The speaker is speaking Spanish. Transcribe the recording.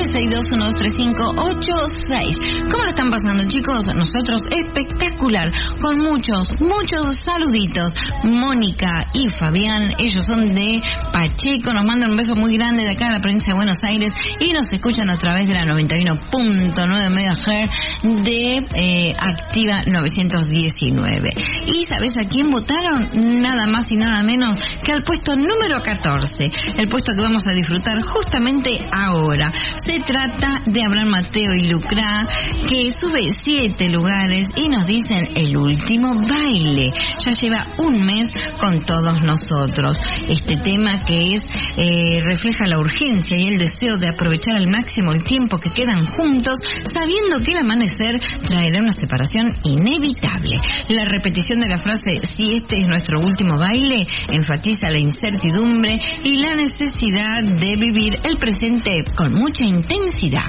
962-123586. ¿Cómo lo están pasando, chicos? Nosotros espectacular, con muchos saluditos. Mónica y Fabián, ellos son de Pacheco, nos mandan un beso muy grande de acá de la provincia de Buenos Aires y nos escuchan a través de la 91.9 MHz de Activa 919. ¿Y sabes a quién votaron? Nada más y nada menos que al puesto número 14, el puesto que vamos a disfrutar justamente ahora. Se trata de Abraham Mateo y Lucrá, que sube 7 lugares y nos dicen El Último Baile. Ya lleva un mes con todos nosotros. Este tema que refleja la urgencia y el deseo de aprovechar al máximo el tiempo que quedan juntos, sabiendo que el amanecer traerá una separación inevitable. La repetición de la frase "si este es nuestro último baile" enfatiza la incertidumbre y la necesidad de vivir el presente con mucha intensidad.